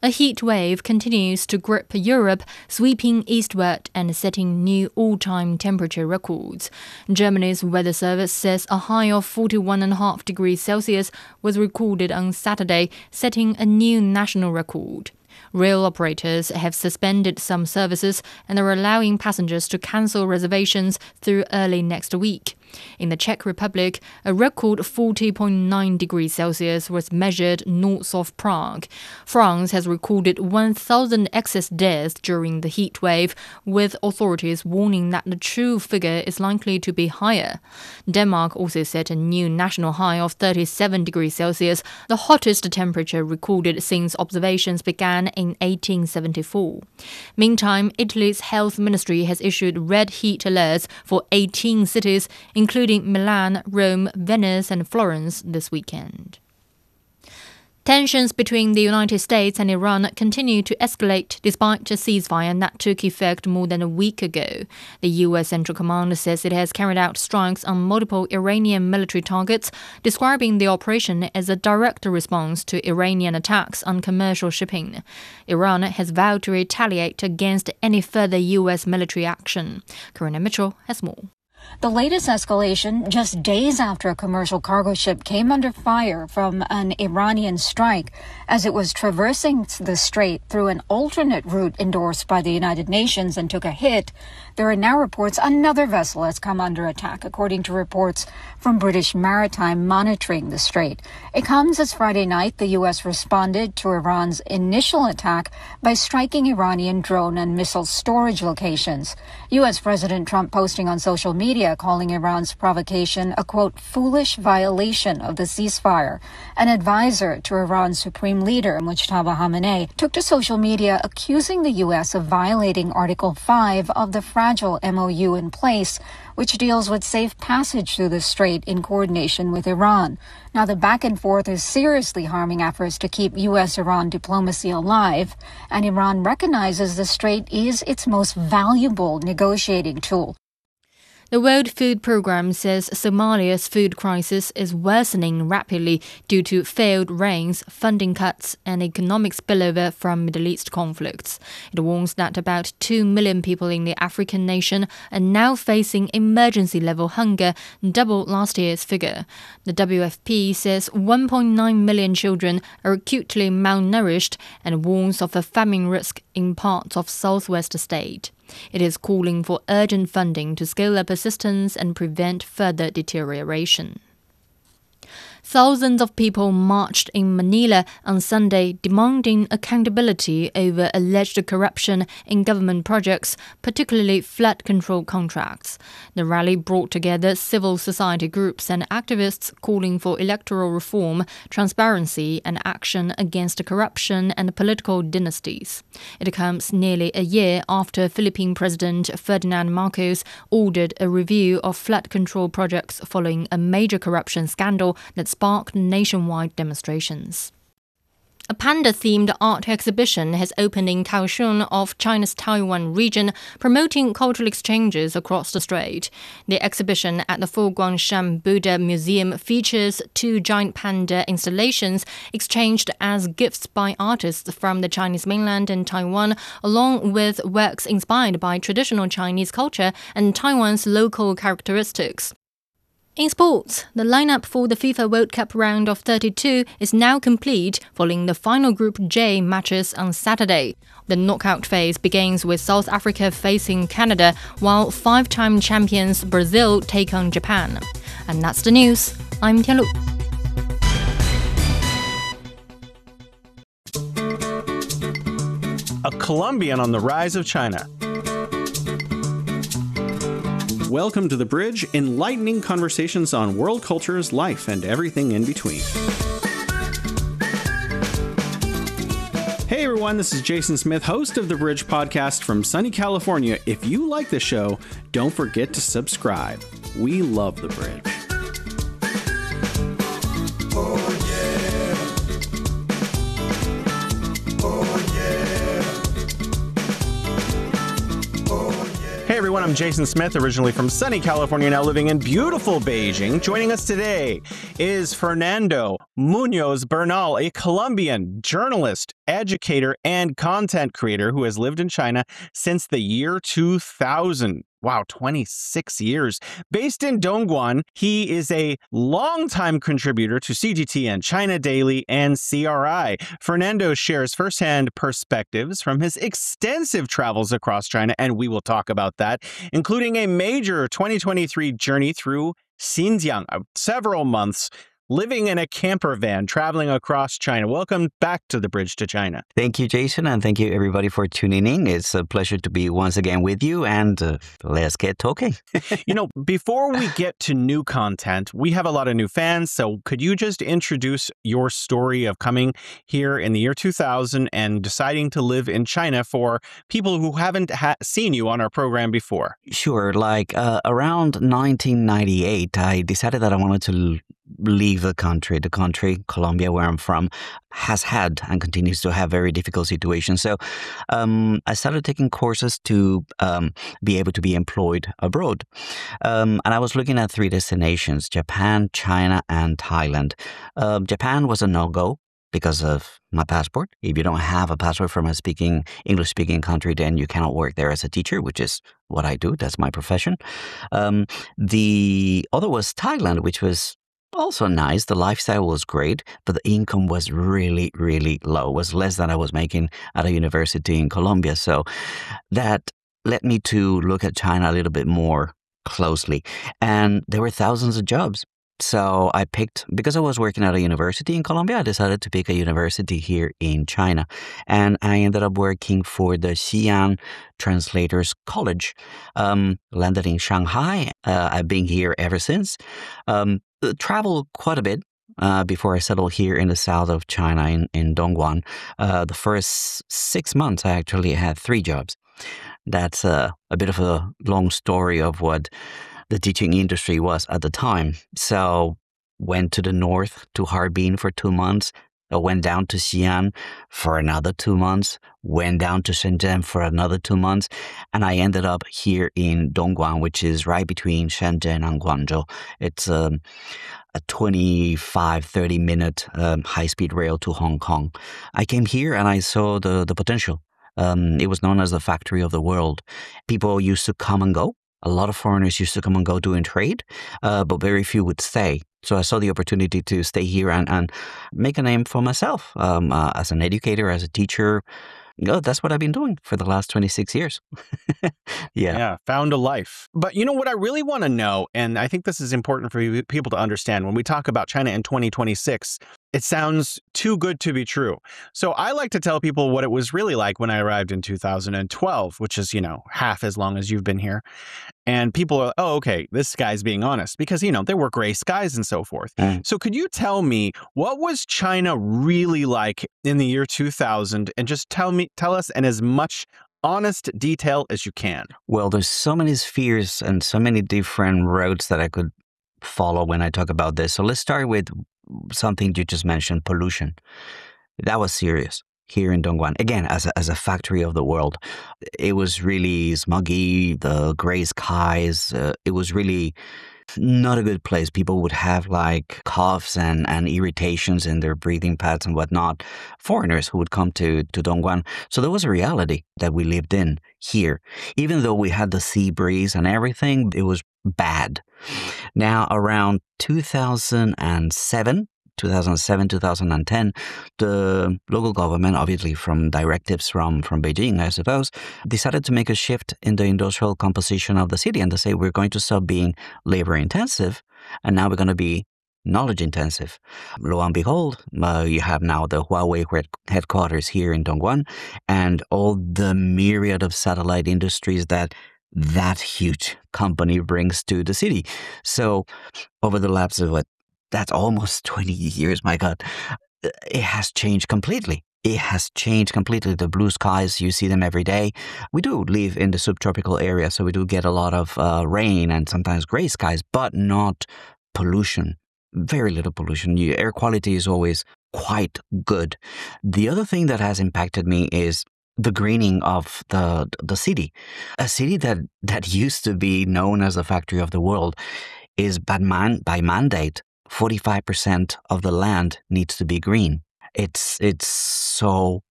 A heat wave continues to grip Europe, sweeping eastward and setting new all-time temperature records. Germany's weather service says a high of 41.5 degrees Celsius was recorded on Saturday, setting a new national record. Rail operators have suspended some services and are allowing passengers to cancel reservations through early next week. In the Czech Republic, a record 40.9 degrees Celsius was measured north of Prague. France has recorded 1,000 excess deaths during the heat wave, with authorities warning that the true figure is likely to be higher. Denmark also set a new national high of 37 degrees Celsius, the hottest temperature recorded since observations began in 1874. Meantime, Italy's health ministry has issued red heat alerts for 18 cities, including Milan, Rome, Venice, and Florence this weekend. Tensions between the United States and Iran continue to escalate despite a ceasefire that took effect more than a week ago. The U.S. Central Command says it has carried out strikes on multiple Iranian military targets, describing the operation as a direct response to Iranian attacks on commercial shipping. Iran has vowed to retaliate against any further U.S. military action. Karina Mitchell has more. The latest escalation just days after a commercial cargo ship came under fire from an Iranian strike as it was traversing the strait through an alternate route endorsed by the United Nations and took a hit. There are now reports another vessel has come under attack, according to reports from British Maritime monitoring the strait. It comes as Friday night the U.S. responded to Iran's initial attack by striking Iranian drone and missile storage locations. U.S. President Trump posting on social media calling Iran's provocation a, quote, foolish violation of the ceasefire. An advisor to Iran's supreme leader, Mujtaba Khamenei, took to social media accusing the U.S. of violating Article 5 of the fragile MOU in place, which deals with safe passage through the strait in coordination with Iran. Now, the back and forth is seriously harming efforts to keep U.S.-Iran diplomacy alive, and Iran recognizes the strait is its most valuable negotiating tool. The World Food Programme says Somalia's food crisis is worsening rapidly due to failed rains, funding cuts, and economic spillover from Middle East conflicts. It warns that about 2 million people in the African nation are now facing emergency-level hunger, double last year's figure. The WFP says 1.9 million children are acutely malnourished and warns of a famine risk in parts of southwest state. It is calling for urgent funding to scale up assistance and prevent further deterioration. Thousands of people marched in Manila on Sunday demanding accountability over alleged corruption in government projects, particularly flood control contracts. The rally brought together civil society groups and activists calling for electoral reform, transparency, and action against corruption and political dynasties. It comes nearly a year after Philippine President Ferdinand Marcos ordered a review of flood control projects following a major corruption scandal that sparked nationwide demonstrations. A panda-themed art exhibition has opened in Kaohsiung of China's Taiwan region, promoting cultural exchanges across the strait. The exhibition at the Foguangshan Buddha Museum features 2 giant panda installations exchanged as gifts by artists from the Chinese mainland and Taiwan, along with works inspired by traditional Chinese culture and Taiwan's local characteristics. In sports, the lineup for the FIFA World Cup round of 32 is now complete following the final Group J matches on Saturday. The knockout phase begins with South Africa facing Canada, while 5-time champions Brazil take on Japan. And that's the news. I'm Tianlu. A Colombian on the rise of China. Welcome to The Bridge, enlightening conversations on world cultures, life, and everything in between. Hey everyone, this is Jason Smith, host of The Bridge podcast from sunny California. If you like the show, don't forget to subscribe. We love The Bridge. Hey everyone, I'm Jason Smith, originally from sunny California, now living in beautiful Beijing. Joining us today is Fernando Munoz Bernal, a Colombian journalist, educator, and content creator who has lived in China since the year 2000. Wow, 26 years. Based in Dongguan, he is a longtime contributor to CGTN, China Daily, and CRI. Fernando shares firsthand perspectives from his extensive travels across China, and we will talk about that, including a major 2023 journey through Xinjiang, several months living in a camper van, traveling across China. Welcome back to The Bridge to China. Thank you, Jason, and thank you, everybody, for tuning in. It's a pleasure to be once again with you, and let's get talking. Before we get to new content, we have a lot of new fans, so could you just introduce your story of coming here in the year 2000 and deciding to live in China for people who haven't seen you on our program before? Sure. Around 1998, I decided that I wanted to leave the country. The country, Colombia, where I'm from, has had and continues to have very difficult situations. So I started taking courses to be able to be employed abroad. And I was looking at 3 destinations: Japan, China, and Thailand. Japan was a no-go because of my passport. If you don't have a passport from a English-speaking country, then you cannot work there as a teacher, which is what I do. That's my profession. The other was Thailand, which was also nice. The lifestyle was great, but the income was really, really low. It was less than I was making at a university in Colombia. So that led me to look at China a little bit more closely. And there were thousands of jobs. So I picked, because I was working at a university in Colombia, I decided to pick a university here in China. And I ended up working for the Xi'an Translators College. Landed in Shanghai. I've been here ever since. Traveled quite a bit before I settled here in the south of China in Dongguan. The first 6 months, I actually had 3 jobs. That's a bit of a long story of what the teaching industry was at the time. So went to the north, to Harbin for 2 months. I went down to Xi'an for another 2 months, went down to Shenzhen for another 2 months, and I ended up here in Dongguan, which is right between Shenzhen and Guangzhou. It's a 25, 30-minute high-speed rail to Hong Kong. I came here and I saw the potential. It was known as the factory of the world. People used to come and go. A lot of foreigners used to come and go doing trade, but very few would stay. So I saw the opportunity to stay here and make a name for myself as an educator, as a teacher. That's what I've been doing for the last 26 years. Yeah, found a life. But what I really want to know, and I think this is important for people to understand, when we talk about China in 2026, it sounds too good to be true. So I like to tell people what it was really like when I arrived in 2012, which is, half as long as you've been here. And people are, oh, okay, this guy's being honest because, there were gray skies and so forth. So could you tell me, what was China really like in the year 2000? And just tell us in as much honest detail as you can. Well, there's so many spheres and so many different roads that I could follow when I talk about this. So let's start with something you just mentioned, pollution. That was serious here in Dongguan. Again, as a factory of the world, it was really smoggy, the gray skies. It was really not a good place. People would have coughs and irritations in their breathing pads and whatnot. Foreigners who would come to Dongguan. So there was a reality that we lived in here. Even though we had the sea breeze and everything, it was bad. Now, around 2007, 2010, the local government, obviously from directives from Beijing, I suppose, decided to make a shift in the industrial composition of the city. And they say, we're going to stop being labor intensive, and now we're going to be knowledge intensive. Lo and behold, you have now the Huawei headquarters here in Dongguan and all the myriad of satellite industries that huge company brings to the city. So over the lapse of that's almost 20 years, my God, it has changed completely. It has changed completely. The blue skies, you see them every day. We do live in the subtropical area, so we do get a lot of rain and sometimes gray skies, but not pollution. Very little pollution. Air quality is always quite good. The other thing that has impacted me is the greening of the city. A city that used to be known as the factory of the world is by mandate, 45% of the land needs to be green. It's so